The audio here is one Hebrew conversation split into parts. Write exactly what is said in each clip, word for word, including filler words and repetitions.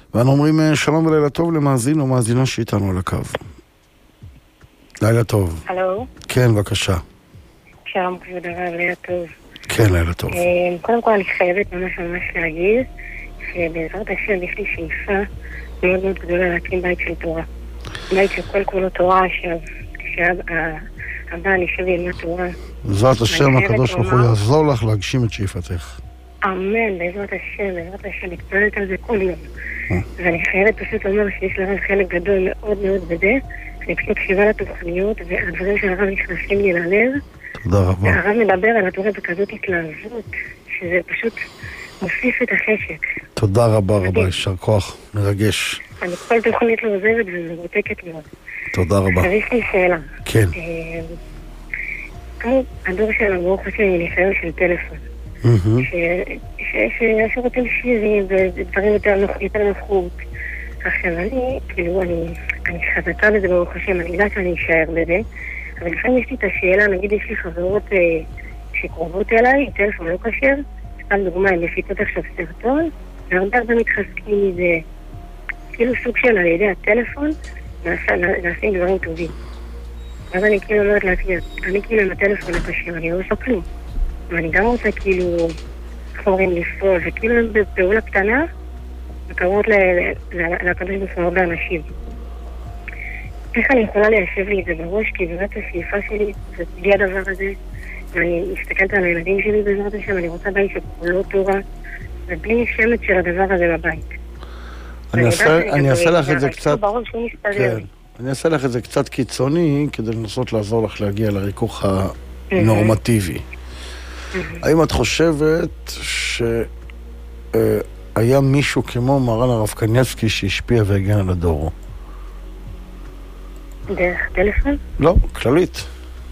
ואנו אומרים שלום ולילה טוב למאזין או מאזינה שאיתנו על הקו. לילה טוב. הלו? כן, בבקשה. שלום כבוד הרב, לילה טוב. כן, לילה טוב. קודם כל אני חייבת ממש ממש להגיד שבעזרת השם יש לי שאיפה מאוד מאוד גדולה להקים בית של תורה. בית של כל כולו תורה, שהבא נשב ילמד תורה. בעזרת השם הקדוש ברוך הוא יעזור לך להגשים את שאיפתך. אמן, בעזרת השם, בעזרת השם, מתפללת על זה כל יום. ואני חייבת פשוט לומר שיש לרב חלק גדול מאוד מאוד בזה. אני פשוט קשיבה לתוכניות, והדברים של הרב נכנסים לי ללב. תודה רבה. והרב מדבר על התורה בכזאת התלהבות, שזה פשוט מוסיף את החשק. תודה רבה רבה, יישר כוח, מרגש. אני כל תוכנית לא עוזבת ומרותקת מאוד. תודה רבה. אז יש לי שאלה. כן. כמו הדור שלנו, ברוך השם, עם ניסיון של טלפון. ששירותים שירים ודברים יותר נוחות. עכשיו אני, כאילו, אני חזקה בזה ברוך השם, אני יודעת שאני אשאר בזה, אבל לפעמים יש לי את השאלה, נגיד יש לי חברות שקרובות אליי, טלפון לא כשר, סתם דוגמה, הם מפיצות עכשיו סרטון, והרבה הרבה מתחזקים מזה, כאילו סוג של על ידי הטלפון, נעשים דברים טובים. אז אני כאילו אומרת לעצמי, אני כאילו עם הטלפון הכשר, אני לא עושה כלום. ואני גם רוצה כאילו, איך אומרים, לפעול, וכאילו בפעולה קטנה, וקראות לקדוש ברוך הוא הרבה אנשים. איך אני יכולה ליישב לי את זה בראש, כי באמת השאיפה שלי, זה בלי הדבר הזה, ואני מסתכלת על הילדים שלי בעזרת השם, אני רוצה בית שכולו תורה, ובלי שמץ של הדבר הזה בבית. אני אעשה לך את זה קצת, אני אעשה לך את זה קצת קיצוני, כדי לנסות לעזור לך להגיע לריכוך הנורמטיבי. האם את חושבת שהיה מישהו כמו מרן הרב קניבסקי שהשפיע והגן על הדור? דרך טלפון? לא, כללית.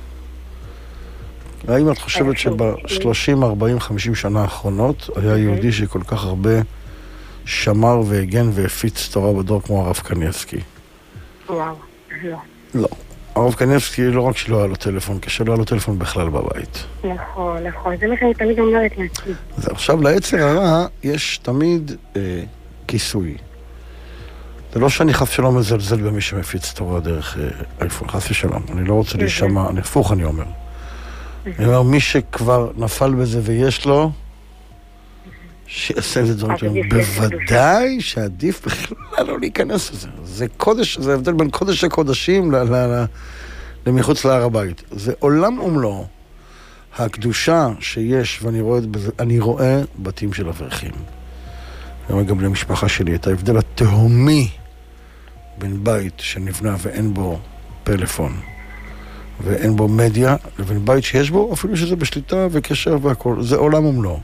האם את חושבת שב-שלושים, ארבעים, חמישים שנה האחרונות היה יהודי שכל כך הרבה שמר והגן והפיץ תורה בדור כמו הרב קניבסקי? וואו, לא. לא. הרב קניבסקי לא רק שלא היה לו טלפון, כשלא היה לו טלפון בכלל בבית. נכון, נכון, זה מה שאני תמיד אומרת לעצמי. עכשיו, ליצר הרע יש תמיד אה, כיסוי. זה לא שאני חס שלום מזלזל במי שמפיץ תורה דרך אייפון, חס ושלום. אני לא רוצה להישמע, אני הפוך אני אומר. אני אומר, מי שכבר נפל בזה ויש לו, שיעשה את זה דברים טובים. בוודאי שעדיף בכלל לא להיכנס לזה. זה קודש, זה הבדל בין קודש הקודשים למחוץ להר הבית. זה עולם ומלואו. הקדושה שיש, ואני רואה בזה, אני רואה בתים של אברכים. אני רואה גם למשפחה שלי את ההבדל התהומי בין בית שנבנה ואין בו פלאפון ואין בו מדיה, לבין בית שיש בו, אפילו שזה בשליטה וקשר והכל. זה עולם ומלואו.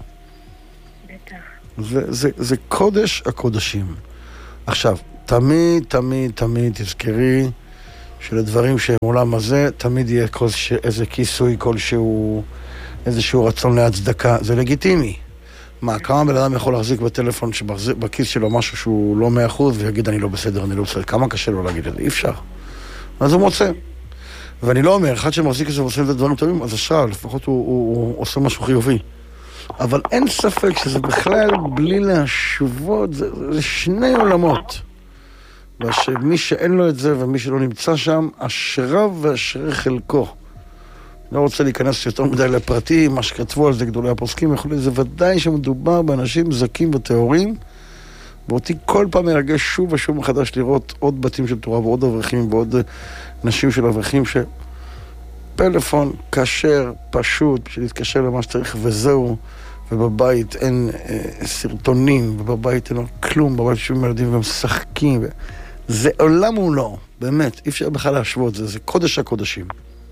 זה, זה, זה קודש הקודשים. עכשיו, תמיד, תמיד, תמיד תזכרי שלדברים שהם עולם הזה, תמיד יהיה כלשהו, איזה כיסוי כלשהו, איזשהו רצון להצדקה. זה לגיטימי. מה, כמה בן אדם יכול להחזיק בטלפון שבכיס שלו משהו שהוא לא מאה אחוז ויגיד אני לא בסדר, אני לא בסדר. כמה קשה לו להגיד את זה? אי אפשר. אז הוא מוצא. ואני לא אומר, אחד שמחזיק את זה ועושה את הדברים טובים, אז עכשיו, לפחות הוא, הוא, הוא עושה משהו חיובי. אבל אין ספק שזה בכלל בלי להשוות, זה, זה שני עולמות. ומי שאין לו את זה ומי שלא נמצא שם, אשריו ואשרי חלקו. אני לא רוצה להיכנס יותר מדי לפרטים, מה שכתבו על זה גדולי הפוסקים, יכול להיות, זה ודאי שמדובר באנשים זקים וטהורים, ואותי כל פעם מרגש שוב ושוב מחדש לראות עוד בתים של תורה ועוד אברכים ועוד נשים של אברכים שפלאפון כשר, פשוט, בשביל להתקשר למה שצריך וזהו, ובבית אין אה, סרטונים, ובבית אין כלום, בבית שום ילדים ומשחקים, ו... זה עולם ומלואו, באמת, אי אפשר בכלל להשוות, זה, זה קודש הקודשים.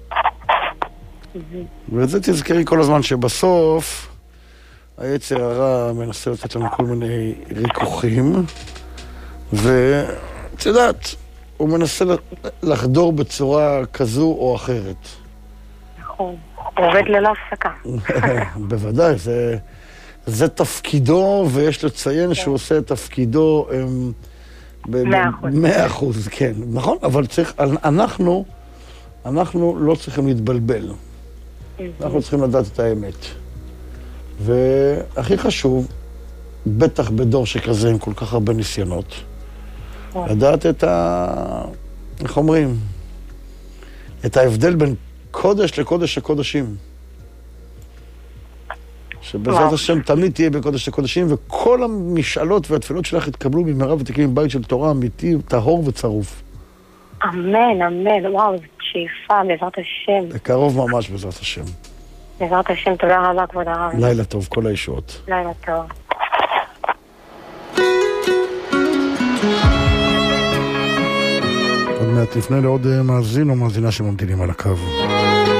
ואת זה תזכרי כל הזמן שבסוף היצר הרע מנסה לתת לנו כל מיני ריכוכים, ואת יודעת, הוא מנסה לחדור בצורה כזו או אחרת. נכון, הוא עובד ללא הפסקה. בוודאי, זה, זה תפקידו, ויש לציין שהוא עושה את תפקידו במאה אחוז, כן, נכון? אבל צריך, אנחנו, אנחנו לא צריכים להתבלבל. אנחנו צריכים לדעת את האמת. והכי חשוב, בטח בדור שכזה עם כל כך הרבה ניסיונות, נכון. לדעת את ה... איך אומרים? את ההבדל בין קודש לקודש הקודשים. שבעזרת השם תמיד תהיה בקודש הקודשים, וכל המשאלות והתפילות שלך יתקבלו במהרה ותקימי בית של תורה אמיתי, טהור וצרוף. אמן, אמן. וואו, זו שאיפה, בעזרת השם. בקרוב ממש בעזרת השם. בעזרת השם, תודה רבה, כבוד הרב. לילה טוב, כל הישועות. לילה טוב. עוד מעט נפנה לעוד מאזין או מאזינה שממתינים על הקו.